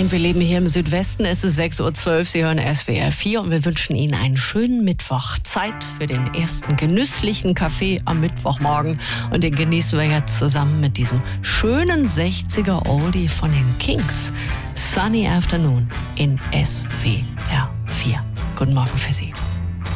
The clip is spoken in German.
Und wir leben hier im Südwesten. Es ist 6:12 Uhr. Sie hören SWR 4 und wir wünschen Ihnen einen schönen Mittwoch. Zeit für den ersten genüsslichen Kaffee am Mittwochmorgen. Und den genießen wir jetzt zusammen mit diesem schönen 60er Oldie von den Kings. Sunny Afternoon in SWR 4. Guten Morgen für Sie.